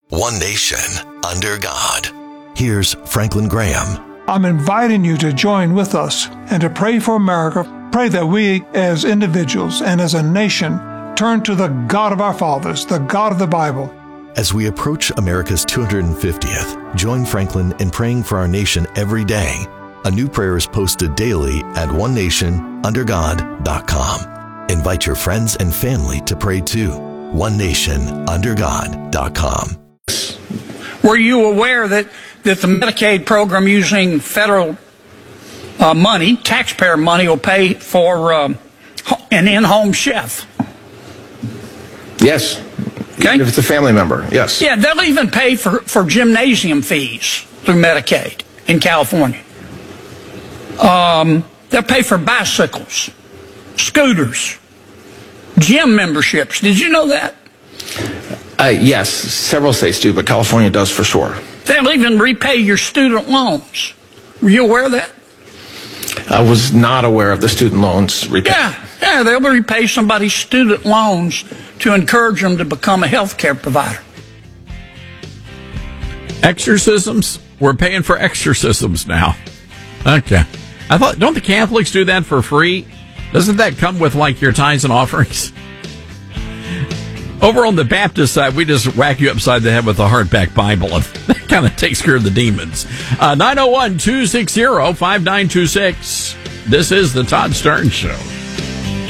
One nation under God. Here's Franklin Graham. I'm inviting you to join with us and to pray for America. Pray that we as individuals and as a nation turn to the God of our fathers, the God of the Bible. As we approach America's 250th, join Franklin in praying for our nation every day. A new prayer is posted daily at onenationundergod.com. Invite your friends and family to pray too. onenationundergod.com. Were you aware that the Medicaid program using federal money, taxpayer money, will pay for an in-home chef? Yes. Okay. If it's a family member, yes. Yeah, they'll even pay for gymnasium fees through Medicaid in California. They'll pay for bicycles, scooters, gym memberships. Did you know that? Yes, several states do, but California does for sure. They'll even repay your student loans. Were you aware of that? I was not aware of the student loans repayment. Yeah, they'll repay somebody's student loans to encourage them to become a health care provider. Exorcisms? We're paying for exorcisms now. Okay. I thought, don't the Catholics do that for free? Doesn't that come with, like, your tithes and offerings? Over on the Baptist side, we just whack you upside the head with a hardback Bible, and that kind of takes care of the demons. 901-260-5926. This is the Todd Starnes Show.